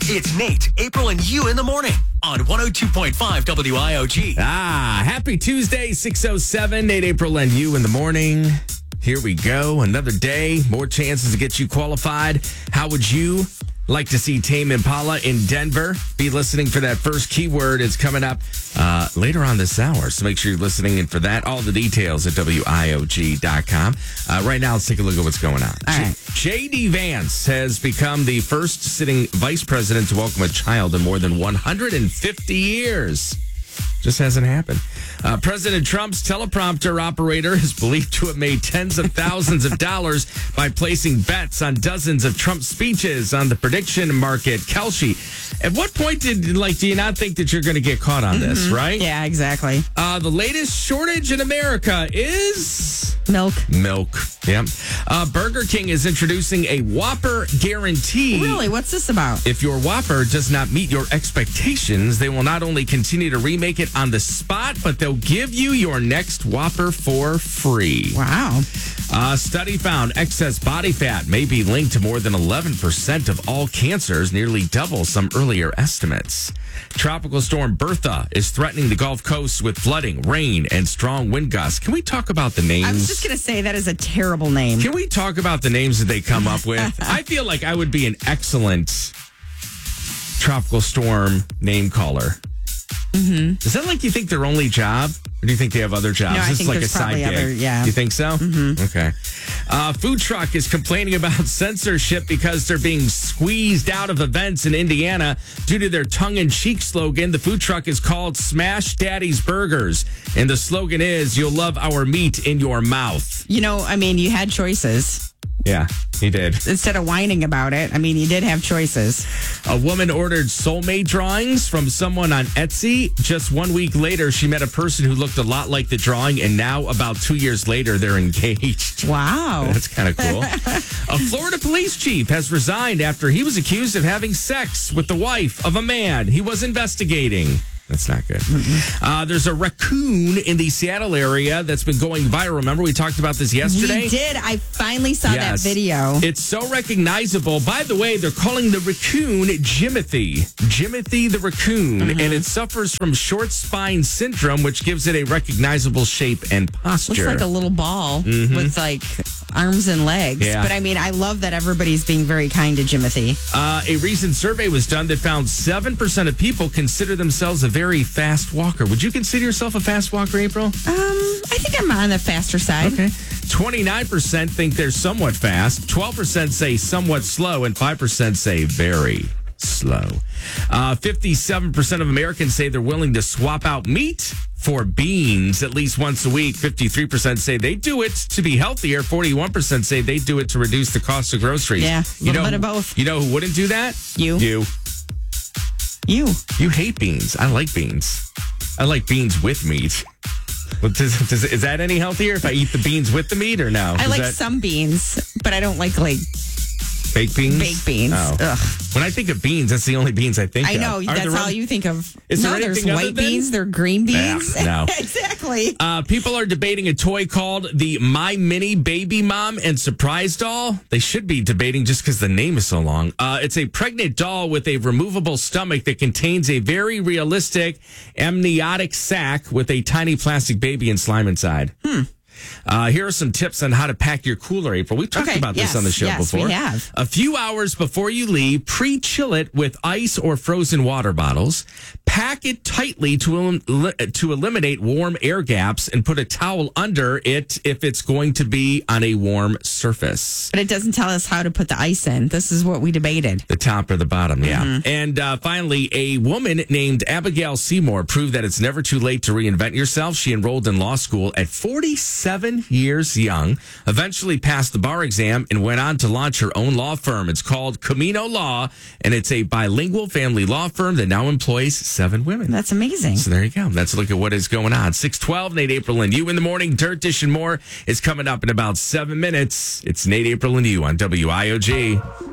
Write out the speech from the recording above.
It's Nate, April, and you in the morning on 102.5 WIOG. Happy Tuesday, 6:07. Nate, April, and you in the morning. Here we go. Another day. More chances to get you qualified. How would you like to see Tame Impala in Denver? Be listening for that first keyword. It's coming up later on this hour. So make sure you're listening in for that. All the details at WIOG.com. Right now, let's take a look at what's going on. All right. J.D. Vance has become the first sitting vice president to welcome a child in more than 150 years. Just hasn't happened. President Trump's teleprompter operator is believed to have made tens of thousands of dollars by placing bets on dozens of Trump speeches on the prediction market. Kelsey, at what point do you not think that you're going to get caught on this, right? Yeah, exactly. The latest shortage in America is... Milk. Yeah. Burger King is introducing a Whopper guarantee. Really? What's this about? If your Whopper does not meet your expectations, they will not only continue to remake it on the spot, but they'll give you your next Whopper for free. Wow. A study found excess body fat may be linked to more than 11% of all cancers, nearly double some earlier estimates. Tropical storm Bertha is threatening the Gulf Coast with flooding, rain, and strong wind gusts. Can we talk about the names? I was just going to say that is a terrible name. Can we talk about the names that they come up with? I feel like I would be an excellent tropical storm name caller. Mm-hmm. Is that like you think their only job? Or do you think they have other jobs? No, I This think is like a there's side probably gig. other, yeah. You think so? Mm-hmm. Okay. Food truck is complaining about censorship because they're being squeezed out of events in Indiana due to their tongue-in-cheek slogan. The food truck is called Smash Daddy's Burgers, and the slogan is, "You'll love our meat in your mouth." You know, I mean, you had choices. Yeah, he did. Instead of whining about it, I mean, you did have choices. A woman ordered soulmate drawings from someone on Etsy. Just 1 week later, she met a person who looked a lot like the drawing, and now, about 2 years later, they're engaged. Wow. That's kind of cool. A Florida police chief has resigned after he was accused of having sex with the wife of a man he was investigating. That's not good. There's a raccoon in the Seattle area that's been going viral. Remember, we talked about this yesterday? We did. I finally saw that video. It's so recognizable. By the way, they're calling the raccoon Jimothy. Jimothy the raccoon. And it suffers from short spine syndrome, which gives it a recognizable shape and posture. Looks like a little ball with like arms and legs. Yeah. But I mean, I love that everybody's being very kind to Jimothy. A recent survey was done that found 7% of people consider themselves a very fast walker. Would you consider yourself a fast walker, April? I think I'm on the faster side. Okay. 29% think they're somewhat fast. 12% say somewhat slow, and 5% say very slow. 57% of Americans say they're willing to swap out meat for beans at least once a week. 53% say they do it to be healthier. 41% say they do it to reduce the cost of groceries. Yeah, a little bit of both. You know who wouldn't do that? You. You hate beans. I like beans. I like beans with meat. Is that any healthier if I eat the beans with the meat or no? I like some beans, but I don't like baked beans? Baked beans. Oh. Ugh. When I think of beans, that's the only beans I think of. I know. That's all you think of. Is there there's anything other white than- beans. There are green beans. No. Exactly. People are debating a toy called the My Mini Baby Mom and Surprise Doll. They should be debating just because the name is so long. It's a pregnant doll with a removable stomach that contains a very realistic amniotic sac with a tiny plastic baby and slime inside. Here are some tips on how to pack your cooler, April. We've talked about this on the show before. We have. A few hours before you leave, pre-chill it with ice or frozen water bottles. Pack it tightly to eliminate warm air gaps and put a towel under it if it's going to be on a warm surface. But it doesn't tell us how to put the ice in. This is what we debated. The top or the bottom, yeah. And finally, a woman named Abigail Seymour proved that it's never too late to reinvent yourself. She enrolled in law school at 47 years young, eventually passed the bar exam, and went on to launch her own law firm. It's called Camino Law, and it's a bilingual family law firm that now employs 7 women. That's amazing. So there you go. Let's look at what is going on. 6:12, Nate, April, and you in the morning. Dirt Dish and more is coming up in about 7 minutes. It's Nate, April, and you on WIOG.